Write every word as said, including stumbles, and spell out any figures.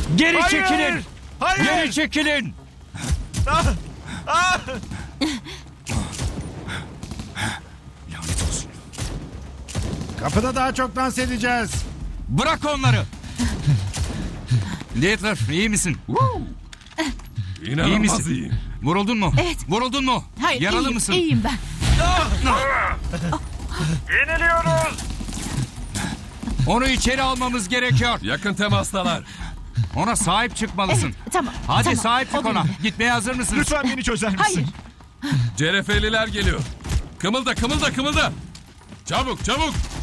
Geri Hayır! çekilin. Hayır! Geri çekilin. Ah! Ah! Lanet olsun. Kapıda daha çok dans edeceğiz. Bırak onları. Dieter, iyi misin? İyi İnanılmaz misin? iyi. Vuruldun mu? Evet. Vuruldun mu? Hayır, Yaralı iyiyim, mısın? iyiyim ben. Yeniliyoruz. Onu içeri almamız gerekiyor. Yakın temastalar. Ona sahip çıkmalısın. Evet, tamam. Hadi tamam. sahip çık O ona. benimle. Gitmeye hazır mısınız? Lütfen beni çözer misin? Hayır. Cerefeliler geliyor. Kımılda kımılda kımılda. Çabuk çabuk.